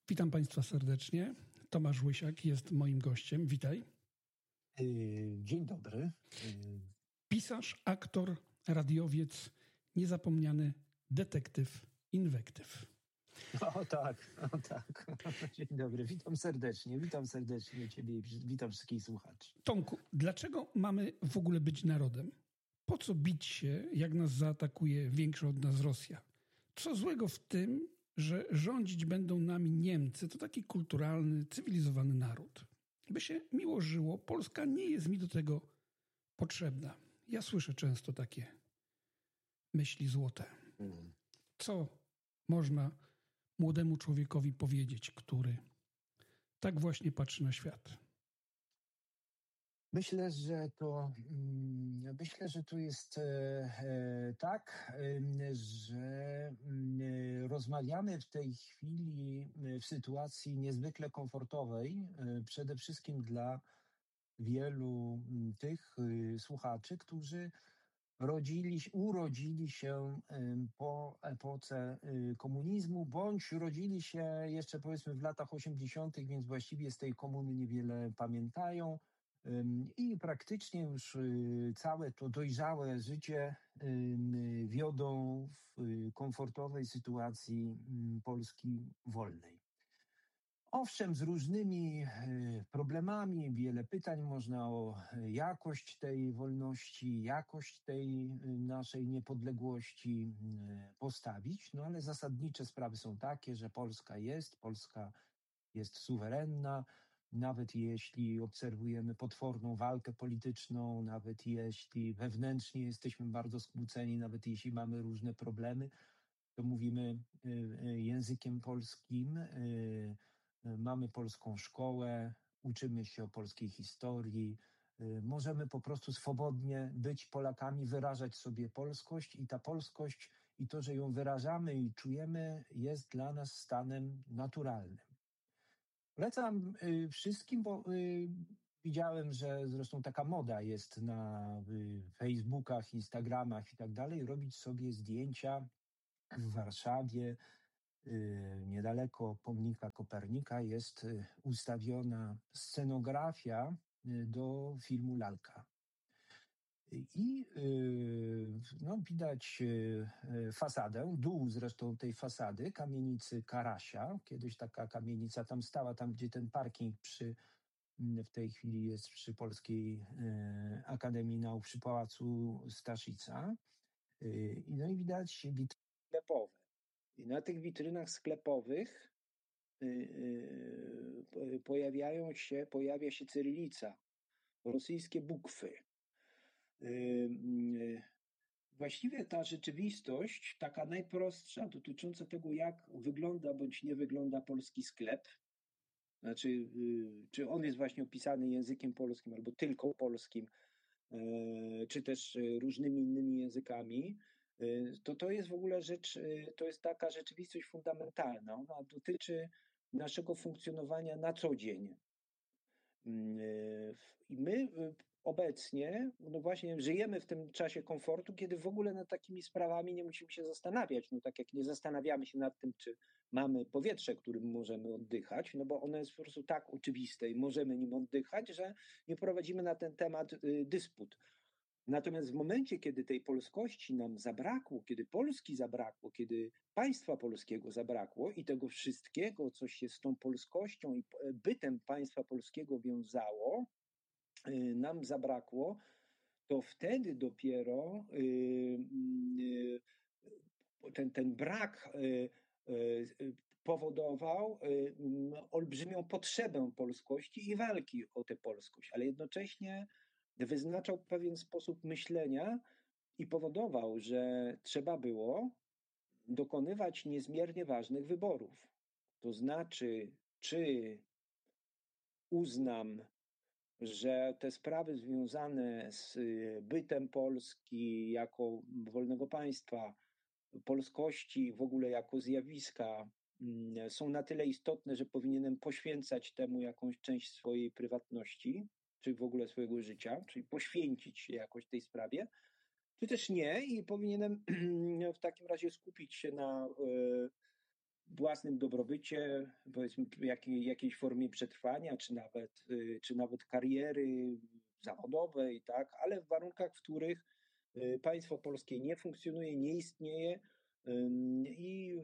Witam Państwa serdecznie. Tomasz Łysiak jest moim gościem. Witaj. Dzień dobry. Pisarz, aktor, radiowiec, niezapomniany detektyw, inwektyw. O tak. Dzień dobry, witam serdecznie Ciebie i witam wszystkich słuchaczy. Tomku, dlaczego mamy w ogóle być narodem? Po co bić się, jak nas zaatakuje większa od nas Rosja? Co złego w tym, że rządzić będą nami Niemcy? To taki kulturalny, cywilizowany naród. By się miło żyło, Polska nie jest mi do tego potrzebna. Ja słyszę często takie myśli złote. Co można młodemu człowiekowi powiedzieć, który tak właśnie patrzy na świat? Myślę, że to jest tak, że rozmawiamy w tej chwili w sytuacji niezwykle komfortowej, przede wszystkim dla wielu tych słuchaczy, którzy urodzili się po epoce komunizmu, bądź rodzili się jeszcze powiedzmy w latach 80., więc właściwie z tej komuny niewiele pamiętają i praktycznie już całe to dojrzałe życie wiodą w komfortowej sytuacji Polski wolnej. Owszem, z różnymi problemami, wiele pytań można o jakość tej wolności, jakość tej naszej niepodległości postawić, no ale zasadnicze sprawy są takie, że Polska jest suwerenna, nawet jeśli obserwujemy potworną walkę polityczną, nawet jeśli wewnętrznie jesteśmy bardzo skłóceni, nawet jeśli mamy różne problemy, to mówimy językiem polskim. Mamy polską szkołę, uczymy się o polskiej historii, możemy po prostu swobodnie być Polakami, wyrażać sobie polskość i ta polskość i to, że ją wyrażamy i czujemy, jest dla nas stanem naturalnym. Polecam wszystkim, bo widziałem, że zresztą taka moda jest na Facebookach, Instagramach i tak dalej, robić sobie zdjęcia w Warszawie. Niedaleko pomnika Kopernika jest ustawiona scenografia do filmu Lalka. I widać fasadę, dół zresztą tej fasady, kamienicy Karasia. Kiedyś taka kamienica tam stała, tam gdzie ten parking w tej chwili jest przy Polskiej Akademii Nauk, przy Pałacu Staszica. I widać witryny sklepowe. I na tych witrynach sklepowych pojawia się cyrylica, rosyjskie bukwy. Właściwie ta rzeczywistość, taka najprostsza, dotycząca tego, jak wygląda bądź nie wygląda polski sklep, znaczy, czy on jest właśnie opisany językiem polskim albo tylko polskim, czy też różnymi innymi językami, to jest w ogóle rzecz, to jest taka rzeczywistość fundamentalna. Ona dotyczy naszego funkcjonowania na co dzień. I my obecnie, no właśnie, żyjemy w tym czasie komfortu, kiedy w ogóle nad takimi sprawami nie musimy się zastanawiać. No tak jak nie zastanawiamy się nad tym, czy mamy powietrze, którym możemy oddychać, no bo ono jest po prostu tak oczywiste i możemy nim oddychać, że nie prowadzimy na ten temat dysput. Natomiast w momencie, kiedy tej polskości nam zabrakło, kiedy Polski zabrakło, kiedy państwa polskiego zabrakło i tego wszystkiego, co się z tą polskością i bytem państwa polskiego wiązało, nam zabrakło, to wtedy dopiero ten brak powodował olbrzymią potrzebę polskości i walki o tę polskość, ale jednocześnie wyznaczał pewien sposób myślenia i powodował, że trzeba było dokonywać niezmiernie ważnych wyborów. To znaczy, czy uznam, że te sprawy związane z bytem Polski jako wolnego państwa, polskości w ogóle jako zjawiska są na tyle istotne, że powinienem poświęcać temu jakąś część swojej prywatności, czy w ogóle swojego życia, czyli poświęcić się jakoś tej sprawie, czy też nie i powinienem w takim razie skupić się na własnym dobrobycie, powiedzmy jakiejś formie przetrwania, czy nawet kariery zawodowej, tak, ale w warunkach, w których państwo polskie nie funkcjonuje, nie istnieje i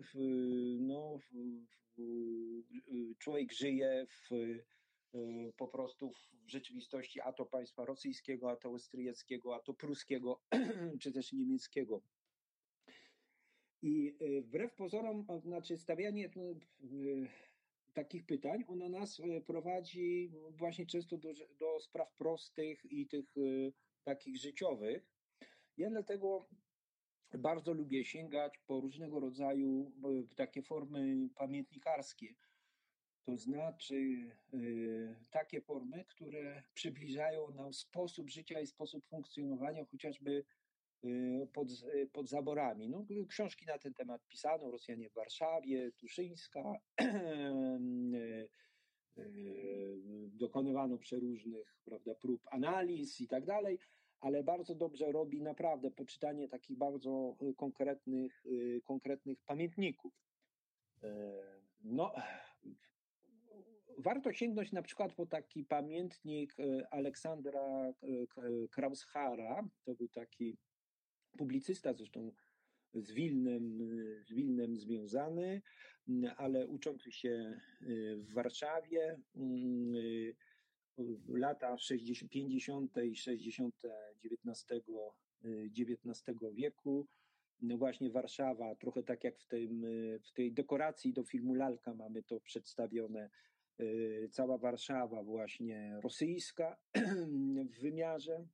człowiek żyje po prostu w rzeczywistości a to państwa rosyjskiego, a to austriackiego, a to pruskiego, czy też niemieckiego. I wbrew pozorom, znaczy stawianie takich pytań, ono nas prowadzi właśnie często do spraw prostych i tych takich życiowych. Ja dlatego bardzo lubię sięgać po różnego rodzaju takie formy pamiętnikarskie. To znaczy takie formy, które przybliżają nam sposób życia i sposób funkcjonowania chociażby pod zaborami. No, książki na ten temat pisano, Rosjanie w Warszawie, Tuszyńska, dokonywano przeróżnych, prawda, prób analiz i tak dalej, ale bardzo dobrze robi naprawdę poczytanie takich bardzo konkretnych pamiętników. No, warto sięgnąć na przykład po taki pamiętnik Aleksandra Kraushara. To był taki publicysta, zresztą z Wilnem związany, ale uczący się w Warszawie. Lata 50. i 60. XIX wieku. No właśnie Warszawa, trochę tak jak w tej dekoracji do filmu Lalka mamy to przedstawione, cała Warszawa właśnie rosyjska w wymiarze,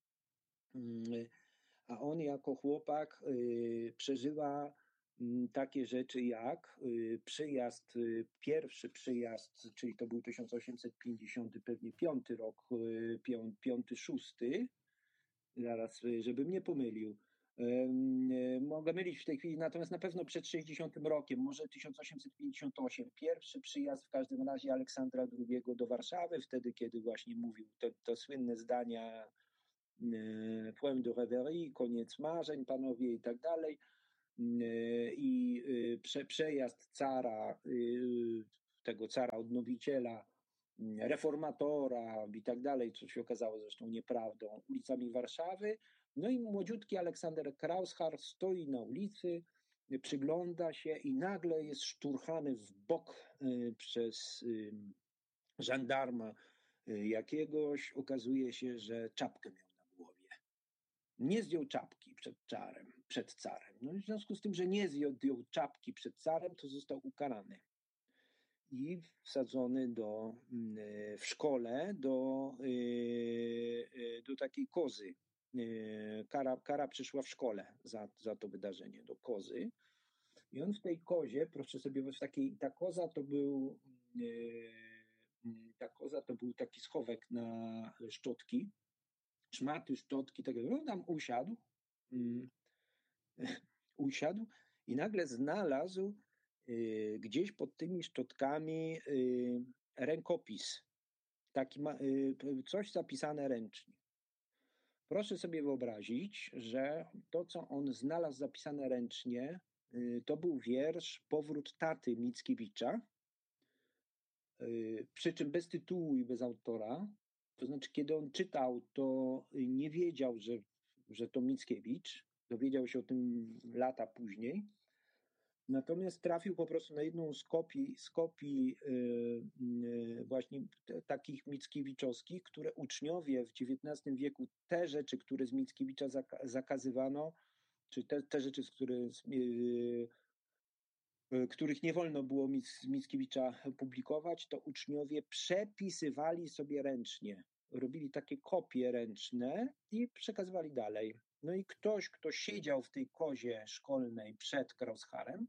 a on jako chłopak przeżywa takie rzeczy jak pierwszy przyjazd, czyli to był 1850, pewnie 5 rok, 6, zaraz, żebym nie pomylił. Mogę mylić w tej chwili, natomiast na pewno przed 60 rokiem, może 1858. Pierwszy przyjazd w każdym razie Aleksandra II do Warszawy, wtedy kiedy właśnie mówił te słynne zdania Poème de rêverie, koniec marzeń, panowie i tak dalej. I przejazd cara, tego cara odnowiciela, reformatora i tak dalej, co się okazało zresztą nieprawdą, ulicami Warszawy. No i młodziutki Aleksander Kraushar stoi na ulicy, przygląda się i nagle jest szturchany w bok przez żandarma jakiegoś. Okazuje się, że czapkę miał na głowie. Nie zdjął czapki przed carem. No i w związku z tym, że nie zdjął czapki przed carem, to został ukarany i wsadzony w szkole do takiej kozy. Kara przyszła w szkole za to wydarzenie, do kozy. I on w tej kozie, proszę sobie, ta koza to był taki schowek na szczotki, szmaty, szczotki, tak no tam usiadł i nagle znalazł gdzieś pod tymi szczotkami rękopis. Taki coś zapisane ręcznie. Proszę sobie wyobrazić, że to, co on znalazł zapisane ręcznie, to był wiersz Powrót taty Mickiewicza, przy czym bez tytułu i bez autora. To znaczy, kiedy on czytał, to nie wiedział, że to Mickiewicz. Dowiedział się o tym lata później. Natomiast trafił po prostu na jedną z kopii właśnie takich mickiewiczowskich, które uczniowie w XIX wieku, te rzeczy, które z Mickiewicza zakazywano, czy te rzeczy, których nie wolno było z Mickiewicza publikować, to uczniowie przepisywali sobie ręcznie. Robili takie kopie ręczne i przekazywali dalej. No i ktoś, kto siedział w tej kozie szkolnej przed Krausharem,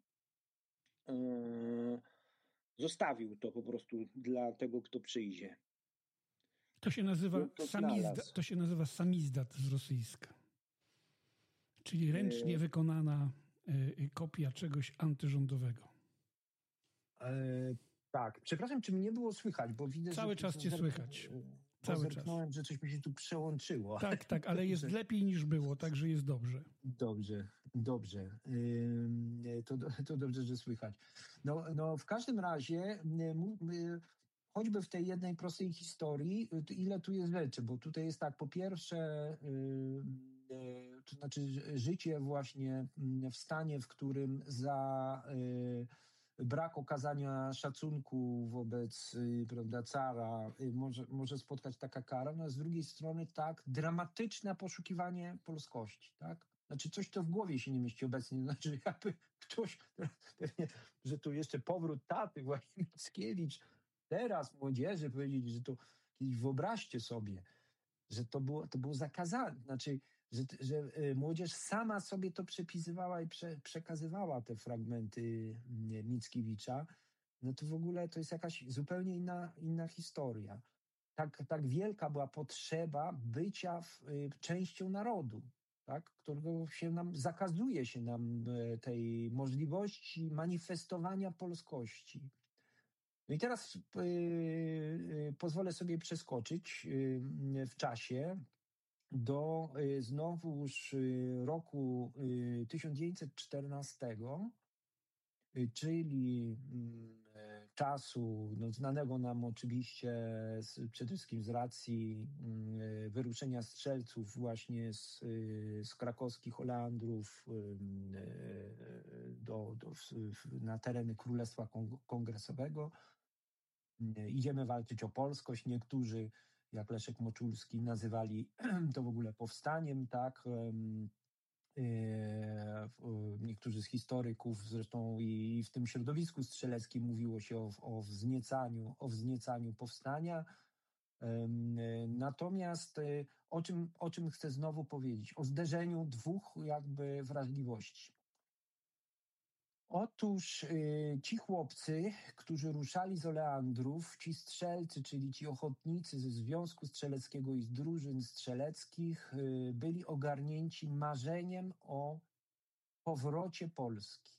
zostawił to po prostu dla tego, kto przyjdzie. To się nazywa samizdat z rosyjska. Czyli ręcznie wykonana kopia czegoś antyrządowego. Tak, przepraszam, czy mnie było słychać, bo widzę, cały czas cię słychać. Cały czas. Zerknąłem, że coś mi się tu przełączyło. Tak, ale jest lepiej niż było, także jest dobrze. Dobrze. To dobrze, że słychać. No, w każdym razie, choćby w tej jednej prostej historii, ile tu jest rzeczy, bo tutaj jest tak, po pierwsze, to znaczy życie właśnie w stanie, w którym za brak okazania szacunku wobec, prawda, cara może spotkać taka kara, no a z drugiej strony tak dramatyczne poszukiwanie polskości, tak? Znaczy coś, co w głowie się nie mieści obecnie, znaczy jakby ktoś, pewnie, że tu jeszcze powrót taty właśnie Mickiewicz, teraz młodzieży powiedzieć, że to kiedyś wyobraźcie sobie, że to było zakazane, znaczy, że młodzież sama sobie to przepisywała i przekazywała te fragmenty Mickiewicza, no to w ogóle to jest jakaś zupełnie inna historia. Tak wielka była potrzeba bycia częścią narodu, tak? Którego zakazuje się nam tej możliwości manifestowania polskości. No i teraz pozwolę sobie przeskoczyć w czasie do znowuż roku 1914, czyli czasu znanego nam oczywiście przede wszystkim z racji wyruszenia strzelców właśnie z krakowskich Oleandrów na tereny Królestwa Kongresowego. Idziemy walczyć o polskość. Niektórzy, jak Leszek Moczulski, nazywali to w ogóle powstaniem, tak? Niektórzy z historyków, zresztą i w tym środowisku strzeleckim mówiło się o wzniecaniu powstania. Natomiast o czym chcę znowu powiedzieć? O zderzeniu dwóch jakby wrażliwości. Otóż ci chłopcy, którzy ruszali z Oleandrów, ci strzelcy, czyli ci ochotnicy ze Związku Strzeleckiego i z drużyn strzeleckich, byli ogarnięci marzeniem o powrocie Polski.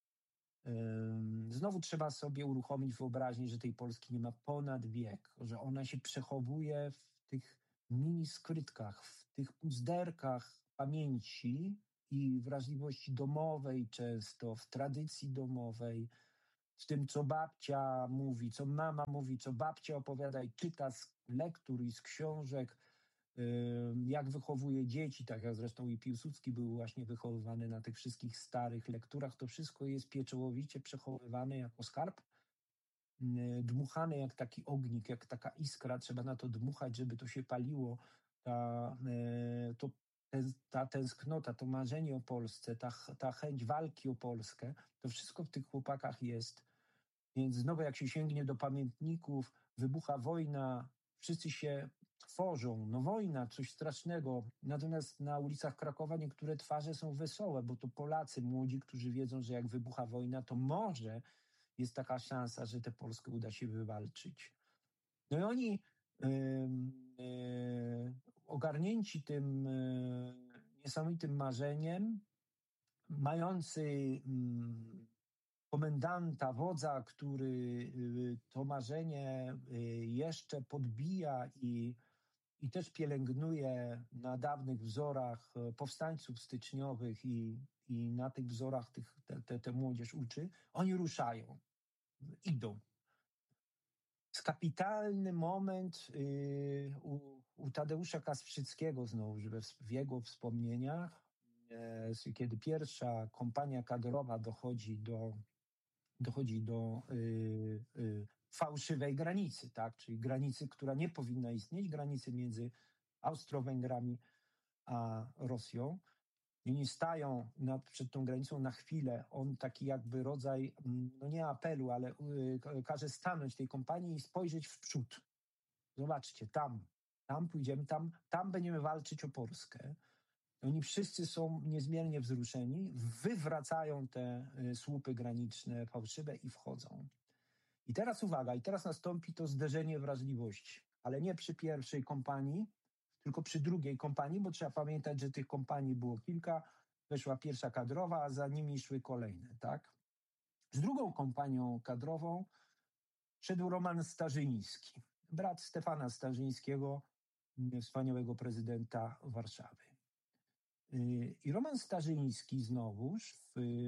Znowu trzeba sobie uruchomić wyobraźnię, że tej Polski nie ma ponad wiek, że ona się przechowuje w tych miniskrytkach, w tych puzderkach pamięci i wrażliwości domowej często, w tradycji domowej, w tym, co babcia mówi, co mama mówi, co babcia opowiada i czyta z lektur i z książek, jak wychowuje dzieci, tak jak zresztą i Piłsudski był właśnie wychowywany na tych wszystkich starych lekturach. To wszystko jest pieczołowicie przechowywane jako skarb, dmuchane jak taki ognik, jak taka iskra. Trzeba na to dmuchać, żeby to się paliło. Ta tęsknota, to marzenie o Polsce, ta chęć walki o Polskę, to wszystko w tych chłopakach jest. Więc znowu jak się sięgnie do pamiętników, wybucha wojna, wszyscy się tworzą. No wojna, coś strasznego. Natomiast na ulicach Krakowa niektóre twarze są wesołe, bo to Polacy młodzi, którzy wiedzą, że jak wybucha wojna, to może jest taka szansa, że tę Polskę uda się wywalczyć. No i oni ogarnięci tym niesamowitym marzeniem, mający komendanta, wodza, który to marzenie jeszcze podbija i też pielęgnuje na dawnych wzorach powstańców styczniowych i na tych wzorach tę młodzież uczy, oni ruszają, idą. Jest kapitalny moment u Tadeusza Kasprzyckiego znowu, w jego wspomnieniach, kiedy pierwsza kompania kadrowa dochodzi do fałszywej granicy, tak? Czyli granicy, która nie powinna istnieć, granicy między Austro-Węgrami a Rosją. I oni stają przed tą granicą na chwilę. On taki jakby rodzaj, no nie apelu, ale każe stanąć tej kompanii i spojrzeć w przód. Zobaczcie, tam pójdziemy, tam będziemy walczyć o Polskę. Oni wszyscy są niezmiernie wzruszeni, wywracają te słupy graniczne fałszywe i wchodzą. I teraz uwaga, i teraz nastąpi to zderzenie wrażliwości, ale nie przy pierwszej kompanii, tylko przy drugiej kompanii, bo trzeba pamiętać, że tych kompanii było kilka, weszła pierwsza kadrowa, a za nimi szły kolejne, tak? Z drugą kompanią kadrową szedł Roman Starzyński. brat Stefana Starzyńskiego, wspaniałego prezydenta Warszawy. I Roman Starzyński znowuż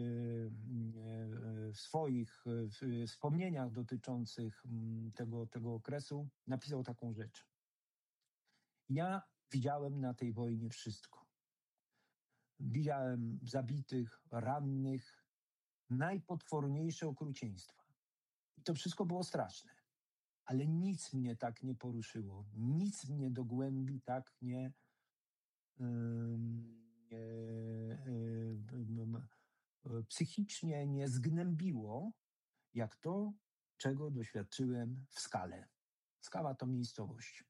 w swoich wspomnieniach dotyczących tego okresu napisał taką rzecz. Ja widziałem na tej wojnie wszystko. Widziałem zabitych, rannych, najpotworniejsze okrucieństwa. I to wszystko było straszne. Ale nic mnie tak nie poruszyło. Nic mnie do głębi tak psychicznie nie zgnębiło, jak to, czego doświadczyłem w Skale. Skała to miejscowość.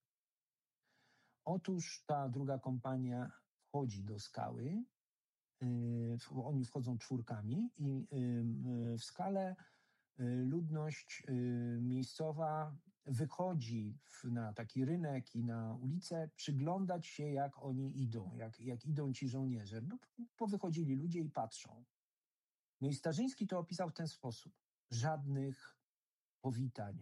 Otóż ta druga kompania wchodzi do Skały. Oni wchodzą czwórkami i w Skale ludność miejscowa wychodzi na taki rynek i na ulicę, przyglądać się, jak oni idą, jak idą ci żołnierze. No, powychodzili ludzie i patrzą. No i Starzyński to opisał w ten sposób. Żadnych powitań,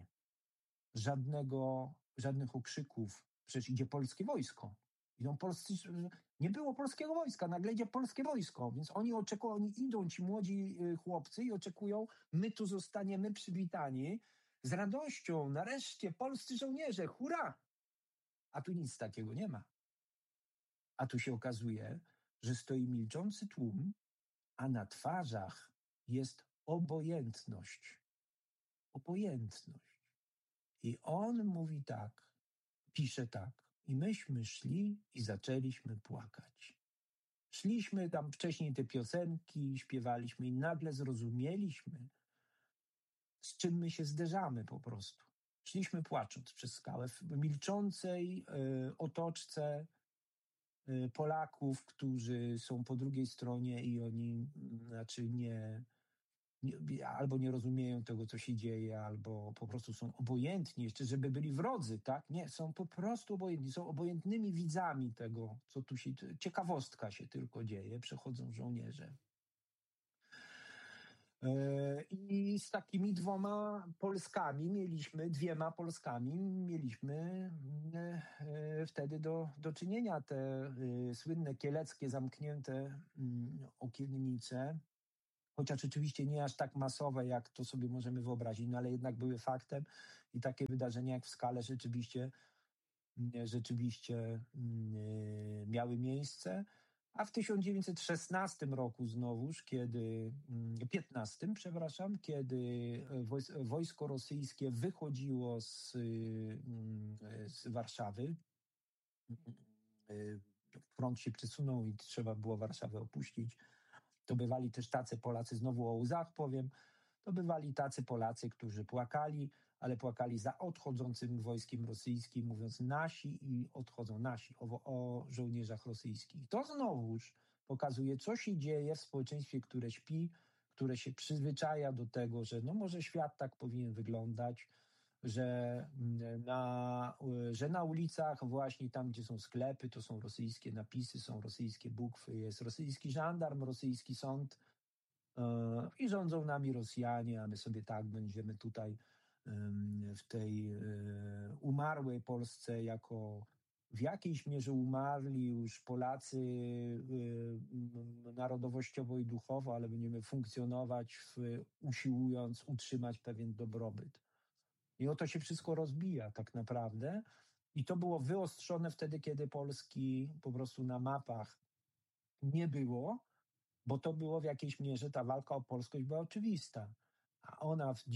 żadnych okrzyków. Przecież idzie polskie wojsko. Nie było polskiego wojska, nagle idzie polskie wojsko, więc oni idą, ci młodzi chłopcy i oczekują, my tu zostaniemy przywitani z radością, nareszcie polscy żołnierze, hurra! A tu nic takiego nie ma. A tu się okazuje, że stoi milczący tłum, a na twarzach jest obojętność. Obojętność. I on mówi tak, pisze tak. I myśmy szli i zaczęliśmy płakać. Szliśmy tam wcześniej te piosenki, śpiewaliśmy i nagle zrozumieliśmy, z czym my się zderzamy po prostu. Szliśmy płacząc przez skałę w milczącej otoczce Polaków, którzy są po drugiej stronie i oni albo nie rozumieją tego, co się dzieje, albo po prostu są obojętni, jeszcze żeby byli wrodzy, tak? Nie, są po prostu obojętni, są obojętnymi widzami tego, co tu się, ciekawostka się tylko dzieje, przechodzą żołnierze. I z takimi dwiema Polskami mieliśmy wtedy do czynienia. Te słynne kieleckie zamknięte okiennice, chociaż oczywiście nie aż tak masowe, jak to sobie możemy wyobrazić, no ale jednak były faktem i takie wydarzenia jak w Skale rzeczywiście miały miejsce. A w 1916 roku znowuż, kiedy wojsko rosyjskie wychodziło z Warszawy, front się przesunął i trzeba było Warszawę opuścić, to bywali też tacy Polacy, znowu o łzach powiem, to bywali tacy Polacy, którzy płakali, ale płakali za odchodzącym wojskiem rosyjskim, mówiąc nasi i odchodzą nasi, o żołnierzach rosyjskich. To znowuż pokazuje, co się dzieje w społeczeństwie, które śpi, które się przyzwyczaja do tego, że no może świat tak powinien wyglądać, że na ulicach właśnie tam, gdzie są sklepy, to są rosyjskie napisy, są rosyjskie bukwy, jest rosyjski żandarm, rosyjski sąd i rządzą nami Rosjanie, a my sobie tak będziemy tutaj w tej umarłej Polsce jako w jakiejś mierze umarli już Polacy narodowościowo i duchowo, ale będziemy funkcjonować usiłując utrzymać pewien dobrobyt. I oto się wszystko rozbija tak naprawdę. I to było wyostrzone wtedy, kiedy Polski po prostu na mapach nie było, bo to było w jakiejś mierze, ta walka o polskość była oczywista. A ona w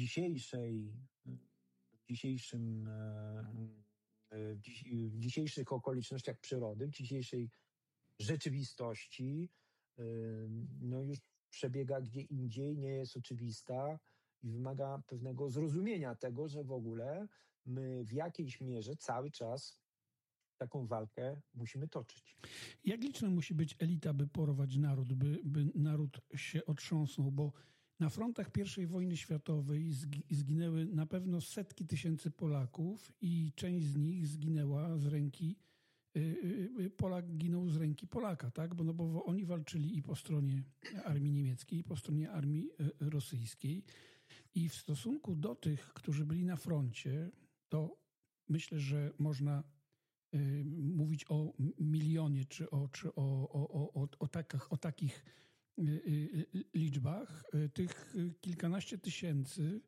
dzisiejszych okolicznościach przyrody, w dzisiejszej rzeczywistości, no już przebiega gdzie indziej, nie jest oczywista i wymaga pewnego zrozumienia tego, że w ogóle my w jakiejś mierze cały czas taką walkę musimy toczyć. Jak liczna musi być elita, by porwać naród, by naród się otrząsnął? Bo na frontach I wojny światowej zginęły na pewno setki tysięcy Polaków i część z nich zginęła z ręki, Polak ginął z ręki Polaka, tak? Bo oni walczyli i po stronie armii niemieckiej, i po stronie armii rosyjskiej. I w stosunku do tych, którzy byli na froncie, to myślę, że można mówić o milionie czy o takich liczbach. Tych kilkanaście tysięcy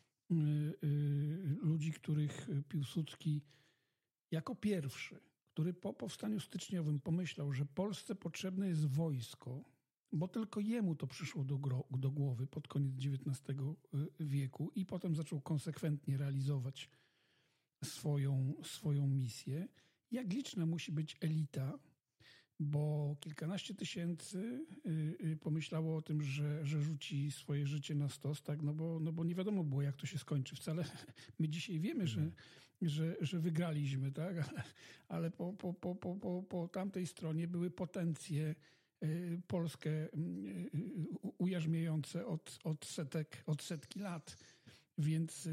ludzi, których Piłsudski jako pierwszy, który po powstaniu styczniowym pomyślał, że Polsce potrzebne jest wojsko, bo tylko jemu to przyszło do głowy pod koniec XIX wieku i potem zaczął konsekwentnie realizować swoją misję. Jak liczna musi być elita, bo kilkanaście tysięcy pomyślało o tym, że rzuci swoje życie na stos, tak? No bo nie wiadomo było, jak to się skończy. Wcale my dzisiaj wiemy, że wygraliśmy, tak? Ale po tamtej stronie były potencje Polskę ujarzmiające od setki lat. Więc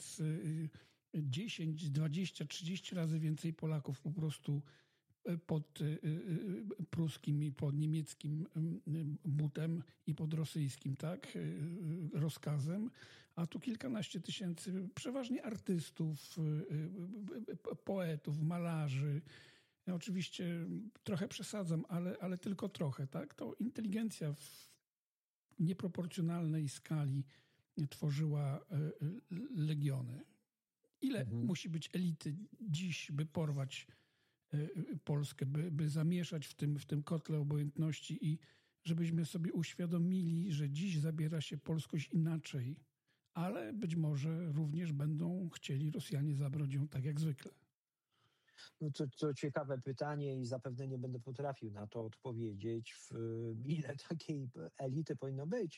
10, 20, 30 razy więcej Polaków po prostu pod pruskim i pod niemieckim butem i pod rosyjskim, tak, rozkazem, a tu kilkanaście tysięcy przeważnie artystów, poetów, malarzy. Ja oczywiście trochę przesadzam, ale tylko trochę, tak? To inteligencja w nieproporcjonalnej skali tworzyła legiony. Ile musi być elity dziś, by porwać Polskę, by zamieszać w tym kotle obojętności i żebyśmy sobie uświadomili, że dziś zabiera się polskość inaczej, ale być może również będą chcieli Rosjanie zabrać ją tak jak zwykle. No to ciekawe pytanie i zapewne nie będę potrafił na to odpowiedzieć, ile takiej elity powinno być.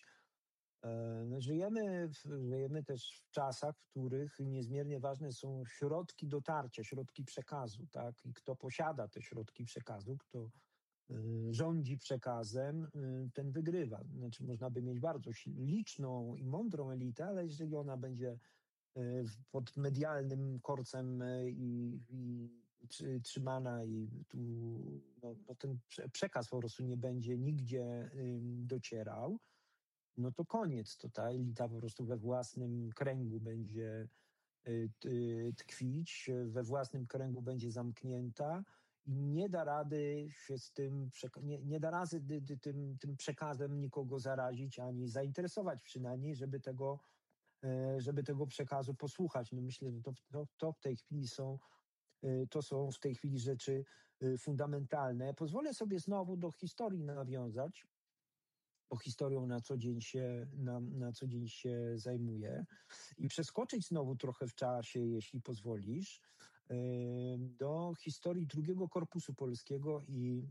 Żyjemy też w czasach, w których niezmiernie ważne są środki dotarcia, środki przekazu, tak? I kto posiada te środki przekazu, kto rządzi przekazem, ten wygrywa. Znaczy można by mieć bardzo liczną i mądrą elitę, ale jeżeli ona będzie pod medialnym korcem i trzymana i tu ten przekaz po prostu nie będzie nigdzie docierał, no to koniec. To ta elita po prostu we własnym kręgu będzie tkwić, we własnym kręgu będzie zamknięta i nie da rady się z tym, nie da rady tym przekazem nikogo zarazić, ani zainteresować przynajmniej, żeby tego przekazu posłuchać. No myślę, że to w tej chwili są w tej chwili rzeczy fundamentalne. Pozwolę sobie znowu do historii nawiązać, bo historią na co dzień się zajmuję i przeskoczyć znowu trochę w czasie, jeśli pozwolisz, do historii drugiego Korpusu Polskiego i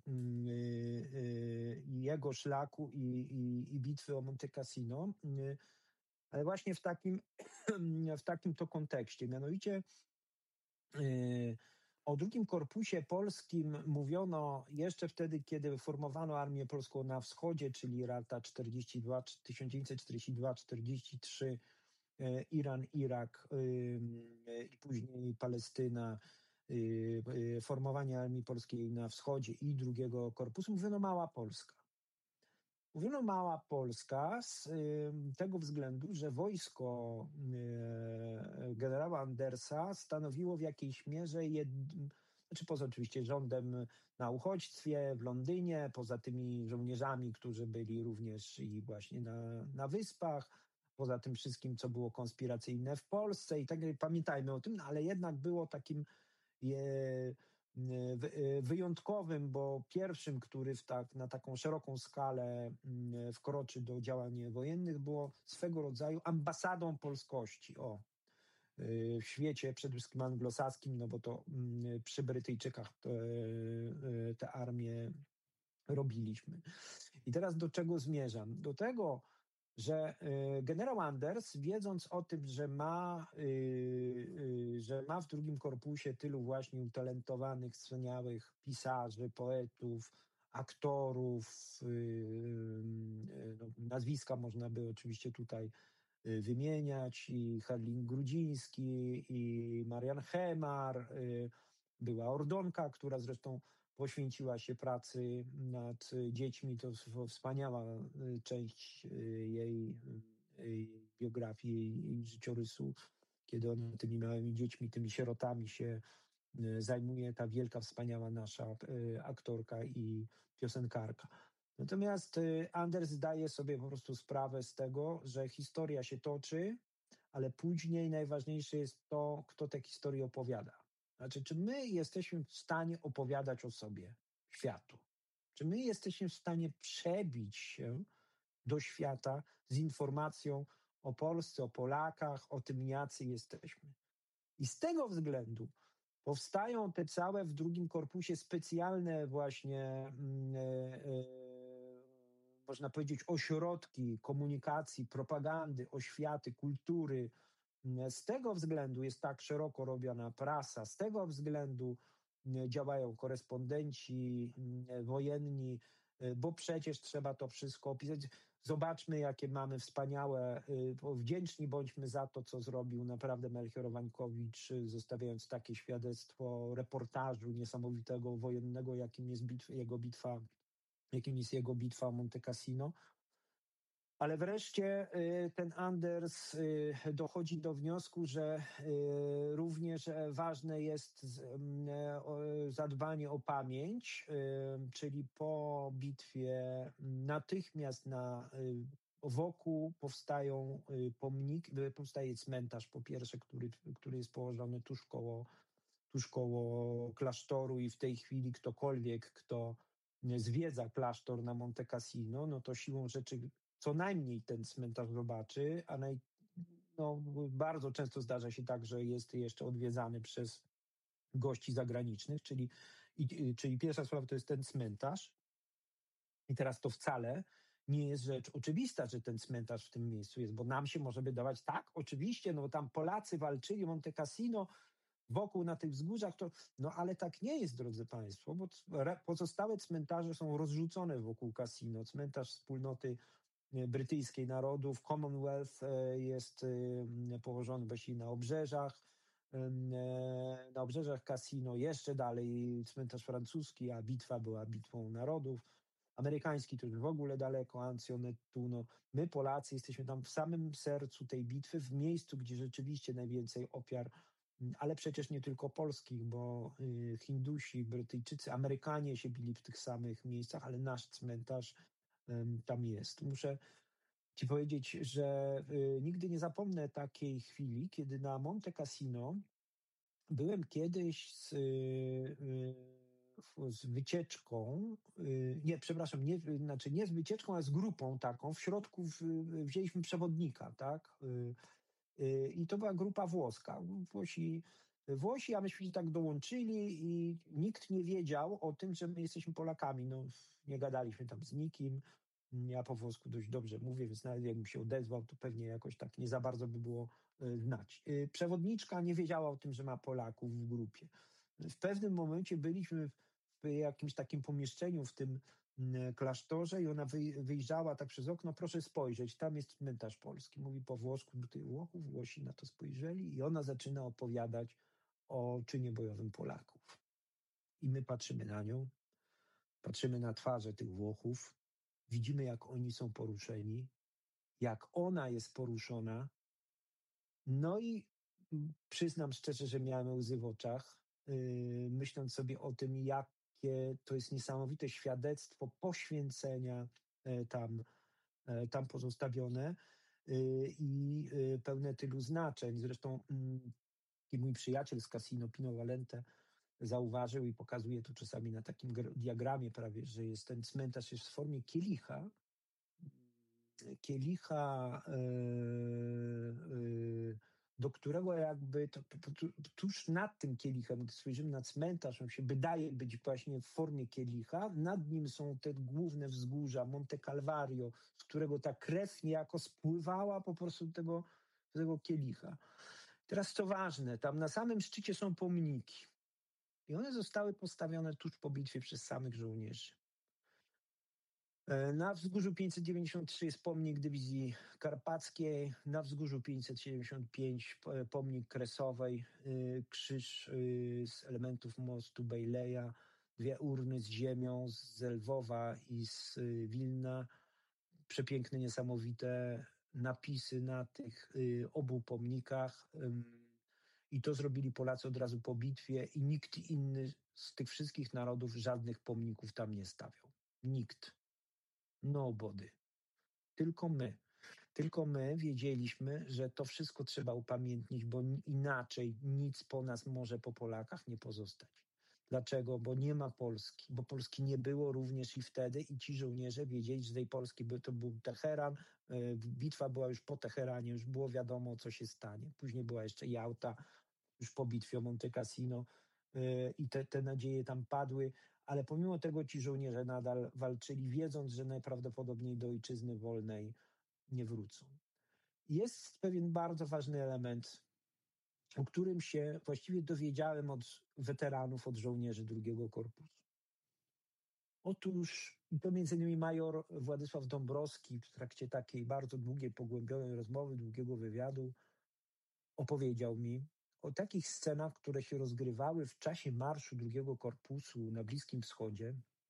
jego szlaku i bitwy o Monte Cassino, ale właśnie w takim to kontekście. Mianowicie o drugim Korpusie Polskim mówiono jeszcze wtedy, kiedy formowano Armię Polską na wschodzie, czyli lata 1942-43, Iran, Irak i później Palestyna, formowanie Armii Polskiej na wschodzie i drugiego Korpusu. Mówiono Mała Polska. Mówiono Mała Polska z tego względu, że wojsko generała Andersa stanowiło w jakiejś mierze, poza oczywiście rządem na uchodźstwie w Londynie, poza tymi żołnierzami, którzy byli również i właśnie na Wyspach, poza tym wszystkim, co było konspiracyjne w Polsce i tak dalej. Pamiętajmy o tym, ale jednak było takim wyjątkowym, bo pierwszym, który na taką szeroką skalę wkroczy do działań wojennych, było swego rodzaju ambasadą polskości w świecie, przede wszystkim anglosaskim, no bo to przy Brytyjczykach te armie robiliśmy. I teraz do czego zmierzam? Do tego, że generał Anders, wiedząc o tym, że ma w drugim korpusie tylu właśnie utalentowanych, wspaniałych pisarzy, poetów, aktorów, nazwiska można by oczywiście tutaj wymieniać, i Herling Grudziński, i Marian Hemar, była Ordonka, która zresztą poświęciła się pracy nad dziećmi. To wspaniała część jej biografii, jej życiorysu kiedy ona tymi małymi dziećmi, tymi sierotami się zajmuje, ta wielka, wspaniała nasza aktorka i piosenkarka. Natomiast Anders zdaje sobie po prostu sprawę z tego, że historia się toczy, ale później najważniejsze jest to, kto te historie opowiada. Znaczy, czy my jesteśmy w stanie opowiadać o sobie światu? Czy my jesteśmy w stanie przebić się do świata z informacją o Polsce, o Polakach, o tym, jacy jesteśmy? I z tego względu powstają te całe w drugim korpusie specjalne właśnie, można powiedzieć, ośrodki komunikacji, propagandy, oświaty, kultury. Z tego względu jest tak szeroko robiona prasa, z tego względu działają korespondenci wojenni, bo przecież trzeba to wszystko opisać. Zobaczmy, jakie mamy wspaniałe, wdzięczni bądźmy za to, co zrobił naprawdę Melchior Wańkowicz, zostawiając takie świadectwo reportażu niesamowitego wojennego, jakim jest jego bitwa o Monte Cassino. Ale wreszcie ten Anders dochodzi do wniosku, że również ważne jest zadbanie o pamięć, czyli po bitwie natychmiast wokół powstają pomniki, powstaje cmentarz po pierwsze, który jest położony tuż koło klasztoru i w tej chwili ktokolwiek, kto zwiedza klasztor na Monte Cassino, no to siłą rzeczy co najmniej ten cmentarz zobaczy, a bardzo często zdarza się tak, że jest jeszcze odwiedzany przez gości zagranicznych, czyli pierwsza sprawa to jest ten cmentarz. I teraz to wcale nie jest rzecz oczywista, że ten cmentarz w tym miejscu jest, bo nam się może wydawać, tak, oczywiście, no bo tam Polacy walczyli, Monte Cassino, wokół na tych wzgórzach, ale tak nie jest, drodzy Państwo, bo pozostałe cmentarze są rozrzucone wokół kasino. Cmentarz wspólnoty brytyjskiej narodów, Commonwealth, jest położony właściwie na obrzeżach kasino, jeszcze dalej cmentarz francuski, a bitwa była bitwą narodów. Amerykański to już w ogóle daleko, Ancionettu. My Polacy jesteśmy tam w samym sercu tej bitwy, w miejscu, gdzie rzeczywiście najwięcej ofiar, ale przecież nie tylko polskich, bo Hindusi, Brytyjczycy, Amerykanie się bili w tych samych miejscach, ale nasz cmentarz tam jest. Muszę ci powiedzieć, że nigdy nie zapomnę takiej chwili, kiedy na Monte Cassino byłem kiedyś z wycieczką, nie z wycieczką, ale z grupą taką. W środku wzięliśmy przewodnika, tak? I to była grupa włoska. Włosi, a myśmy się tak dołączyli i nikt nie wiedział o tym, że my jesteśmy Polakami. Nie gadaliśmy tam z nikim. Ja po włosku dość dobrze mówię, więc nawet jakbym się odezwał, to pewnie jakoś tak nie za bardzo by było znać. Przewodniczka nie wiedziała o tym, że ma Polaków w grupie. W pewnym momencie byliśmy w jakimś takim pomieszczeniu w tym klasztorze i ona wyjrzała tak przez okno, proszę spojrzeć, tam jest cmentarz polski. Mówi po włosku do tych Włochów, Włosi na to spojrzeli i ona zaczyna opowiadać o czynie bojowym Polaków. I my patrzymy na nią, patrzymy na twarze tych Włochów, widzimy, jak oni są poruszeni, jak ona jest poruszona. No i przyznam szczerze, że miałem łzy w oczach, myśląc sobie o tym, jakie to jest niesamowite świadectwo poświęcenia tam pozostawione i pełne tylu znaczeń. Zresztą taki mój przyjaciel z Casino, Pino Valente, zauważył i pokazuje to czasami na takim diagramie prawie, że jest ten cmentarz jest w formie kielicha, do którego jakby tuż nad tym kielichem, gdy spojrzymy na cmentarz, on się wydaje być właśnie w formie kielicha, nad nim są te główne wzgórza, Monte Calvario, z którego ta krew niejako spływała po prostu do tego kielicha. Teraz co ważne, tam na samym szczycie są pomniki i one zostały postawione tuż po bitwie przez samych żołnierzy. Na wzgórzu 593 jest pomnik dywizji karpackiej, na wzgórzu 575 pomnik kresowej, krzyż z elementów mostu Bejleja, 2 urny z ziemią z Lwowa i z Wilna, przepiękne, niesamowite. napisy na tych obu pomnikach i to zrobili Polacy od razu po bitwie i nikt inny z tych wszystkich narodów żadnych pomników tam nie stawiał. Nikt. Nobody. Tylko my. Tylko my wiedzieliśmy, że to wszystko trzeba upamiętnić, bo inaczej nic po nas może po Polakach nie pozostać. Dlaczego? Bo nie ma Polski, bo Polski nie było również i wtedy i ci żołnierze wiedzieli, że tej Polski to był Teheran, bitwa była już po Teheranie, już było wiadomo, co się stanie. Później była jeszcze Jałta, już po bitwie o Monte Cassino i te nadzieje tam padły, ale pomimo tego ci żołnierze nadal walczyli, wiedząc, że najprawdopodobniej do ojczyzny wolnej nie wrócą. Jest pewien bardzo ważny element, o którym się właściwie dowiedziałem od weteranów, od żołnierzy II Korpusu. Otóż, i to między innymi major Władysław Dąbrowski w trakcie takiej bardzo długiej, pogłębionej rozmowy, długiego wywiadu opowiedział mi o takich scenach, które się rozgrywały w czasie marszu II Korpusu na Bliskim Wschodzie.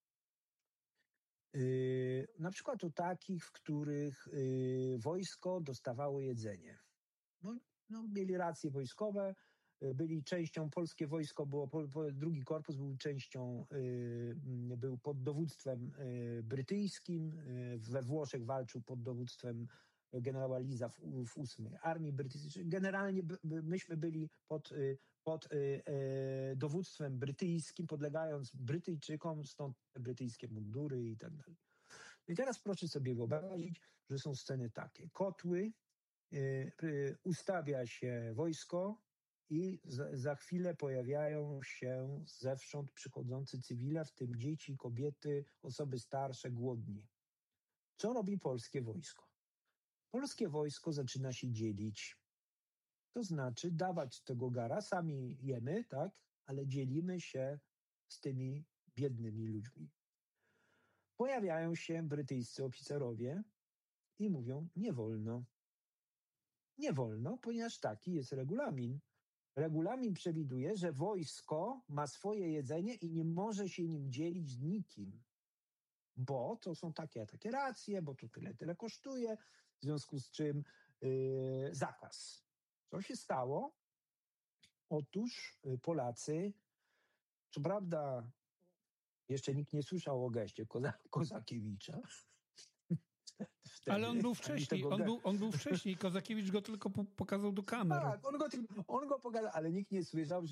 Na przykład o takich, w których wojsko dostawało jedzenie. Mieli racje wojskowe, byli częścią, polskie wojsko było, II Korpus był częścią, był pod dowództwem brytyjskim, we Włoszech walczył pod dowództwem generała Liza w 8. Armii Brytyjskiej. Generalnie myśmy byli pod dowództwem brytyjskim, podlegając Brytyjczykom, stąd brytyjskie mundury i tak dalej. I teraz proszę sobie wyobrazić, że są sceny takie. Kotły, ustawia się wojsko i za chwilę pojawiają się zewsząd przychodzący cywile, w tym dzieci, kobiety, osoby starsze, głodni. Co robi polskie wojsko? Polskie wojsko zaczyna się dzielić. To znaczy dawać tego gara, sami jemy, tak, ale dzielimy się z tymi biednymi ludźmi. Pojawiają się brytyjscy oficerowie i mówią, nie wolno. Nie wolno, ponieważ taki jest regulamin. Regulamin przewiduje, że wojsko ma swoje jedzenie i nie może się nim dzielić z nikim. Bo to są takie racje, bo to tyle kosztuje, w związku z czym zakaz. Co się stało? Otóż Polacy, co prawda jeszcze nikt nie słyszał o geście Kozakiewicza. Wtedy, ale on był wcześniej, on był wcześniej, Kozakiewicz go tylko pokazał do kamer. Tak, on go pokazał, ale nikt nie słyszał,